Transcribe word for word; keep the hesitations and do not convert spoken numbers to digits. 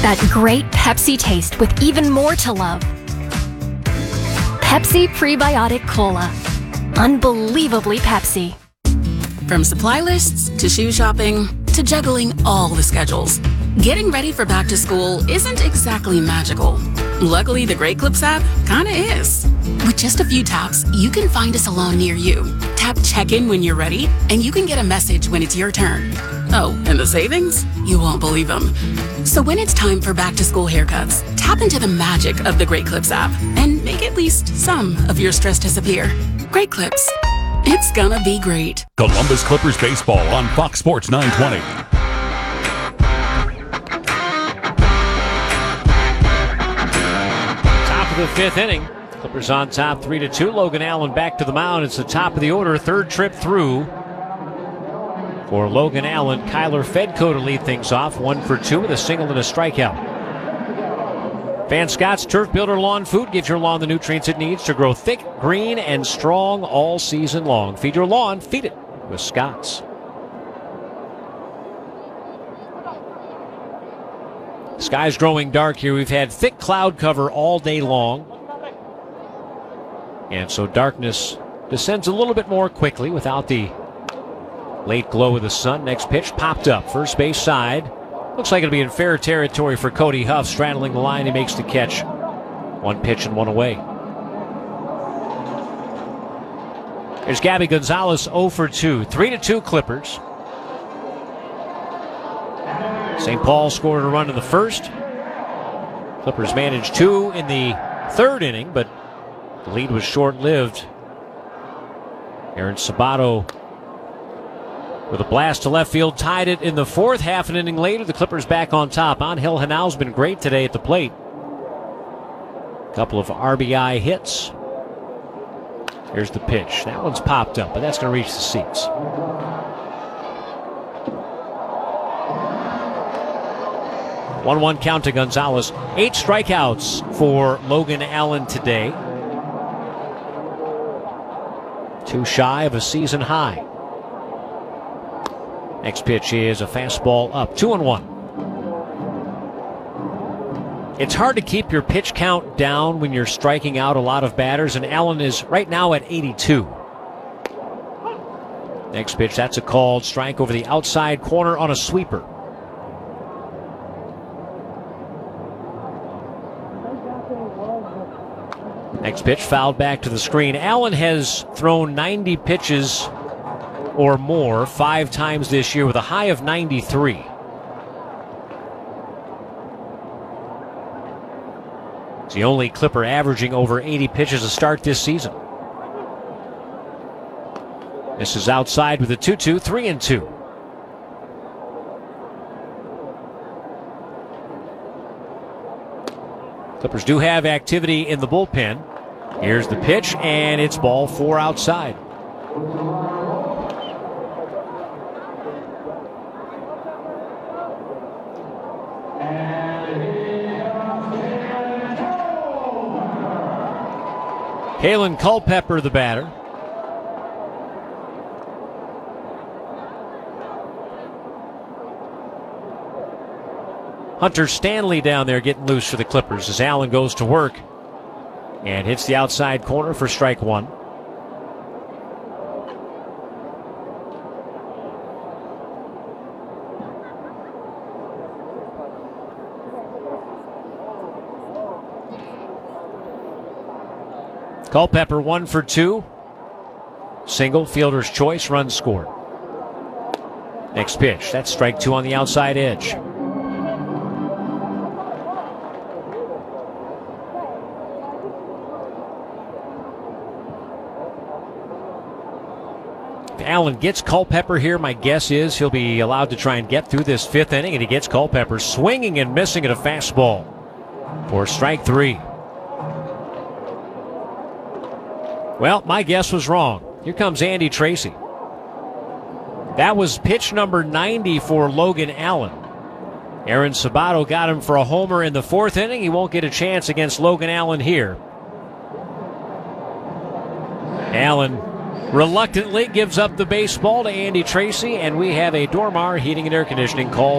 that great Pepsi taste with even more to love. Pepsi Prebiotic Cola. Unbelievably Pepsi. From supply lists to shoe shopping to juggling all the schedules, getting ready for back to school isn't exactly magical. Luckily, the Great Clips app kinda is. With just a few taps, you can find a salon near you. Tap check-in when you're ready, and you can get a message when it's your turn. Oh, and the savings? You won't believe them. So when it's time for back-to-school haircuts, tap into the magic of the Great Clips app and make at least some of your stress disappear. Great Clips. It's gonna be great. Columbus Clippers baseball on Fox Sports nine twenty. Top of the fifth inning. Clippers on top three to two. Logan Allen back to the mound. It's the top of the order. Third trip through for Logan Allen. Kyler Fedko to lead things off. One for two with a single and a strikeout. Van Scott's Turf Builder Lawn Food gives your lawn the nutrients it needs to grow thick, green, and strong all season long. Feed your lawn, feed it with Scott's. Sky's growing dark here. We've had thick cloud cover all day long. And so darkness descends a little bit more quickly without the late glow of the sun. Next pitch popped up. First base side. Looks like it'll be in fair territory for Cody Huff. Straddling the line, he makes the catch. One pitch and one away. There's Gabby Gonzalez oh for two. three to two Clippers. Saint Paul scored a run in the first. Clippers managed two in the third inning, but the lead was short-lived. Aaron Sabato with a blast to left field, tied it in the fourth. Half an inning later, the Clippers back on top. Angel Henao been great today at the plate. A couple of R B I hits. Here's the pitch. That one's popped up, but that's going to reach the seats. one one count to Gonzalez. Eight strikeouts for Logan Allen today. Two shy of a season high. Next pitch is a fastball up. Two and one. It's hard to keep your pitch count down when you're striking out a lot of batters, and Allen is right now at eighty-two. Next pitch, that's a called strike over the outside corner on a sweeper. Next pitch fouled back to the screen. Allen has thrown ninety pitches or more five times this year with a high of ninety-three. It's the only Clipper averaging over eighty pitches a start this season. This is outside with a two two, three and two. Clippers do have activity in the bullpen. Here's the pitch, and it's ball four outside. Kalen Culpepper, the batter. Hunter Stanley down there getting loose for the Clippers as Allen goes to work and hits the outside corner for strike one. Culpepper one for two. Single, fielder's choice, run scored. Next pitch, that's strike two on the outside edge. If Allen gets Culpepper here, my guess is he'll be allowed to try and get through this fifth inning, and he gets Culpepper swinging and missing at a fastball for strike three. Well, my guess was wrong. Here comes Andy Tracy. That was pitch number ninety for Logan Allen. Aaron Sabato got him for a homer in the fourth inning. He won't get a chance against Logan Allen here. Allen reluctantly gives up the baseball to Andy Tracy, and we have a Dormar Heating and Air Conditioning call.